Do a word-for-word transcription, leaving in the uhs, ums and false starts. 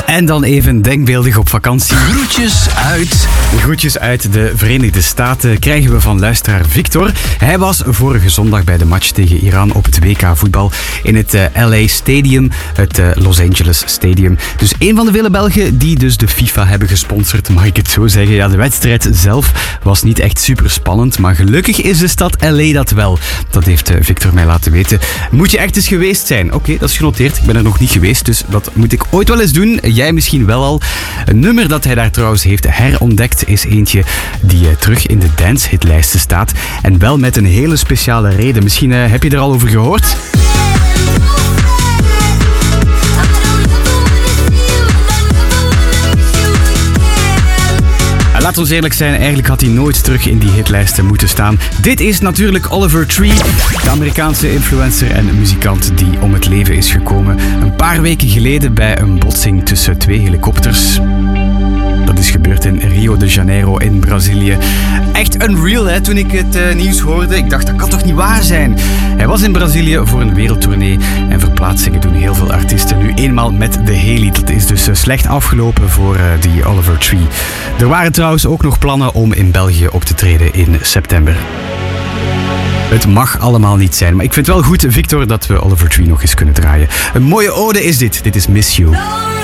En dan even denkbeeldig op vakantie. Groetjes uit... Groetjes uit de Verenigde Staten krijgen we van luisteraar Victor. Hij was vorige zondag bij de match tegen Iran op het W K voetbal in het uh, L A Stadium, het uh, Los Angeles Stadium. Dus een van de vele Belgen die dus de FIFA hebben gesponsord, mag ik het zo zeggen. Ja, de wedstrijd zelf was niet echt super spannend, maar gelukkig is de stad L A dat wel. Dat heeft uh, Victor mij laten weten. Moet je echt eens geweest zijn? Oké, okay, dat is genoteerd. Ik ben er nog niet geweest, dus dat moet ik ooit wel eens doen. Jij misschien wel al. Een nummer dat hij daar trouwens heeft herontdekt is eentje die uh, terug in de dancehitlijsten staat. En wel met een hele speciale reden. Misschien uh, heb je er al over gehoord? Laat ons eerlijk zijn, eigenlijk had hij nooit terug in die hitlijsten moeten staan. Dit is natuurlijk Oliver Tree, de Amerikaanse influencer en muzikant die om het leven is gekomen een paar weken geleden bij een botsing tussen twee helikopters. Dat is gebeurd in Rio de Janeiro in Brazilië. Echt unreal, hè, toen ik het uh, nieuws hoorde. Ik dacht, dat kan toch niet waar zijn? Hij was in Brazilië voor een wereldtournee en verplaatsingen doen heel veel artiesten nu eenmaal met de heli. Dat is dus uh, slecht afgelopen voor uh, die Oliver Tree. Er waren trouwens ook nog plannen om in België op te treden in september. Het mag allemaal niet zijn, maar ik vind het wel goed, Victor, dat we Oliver Tree nog eens kunnen draaien. Een mooie ode is dit. Dit is Miss You.